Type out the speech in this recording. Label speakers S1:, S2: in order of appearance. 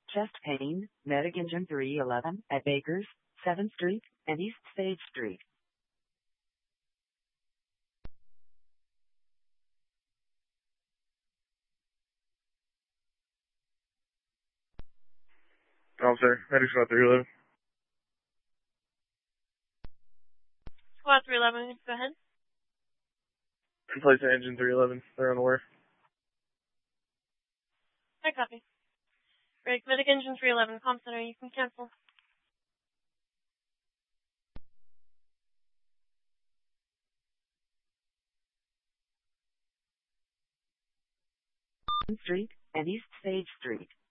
S1: chest pain, Medic Engine 311 at Bakers, 7th Street, and East Stage Street.
S2: Officer, Medic Squad 311.
S3: Squad 311, go ahead.
S2: Place Engine 311. They're unaware.
S3: I copy. Break Medic Engine 311, Comm Center, you can cancel.
S1: Street and East Stage Street.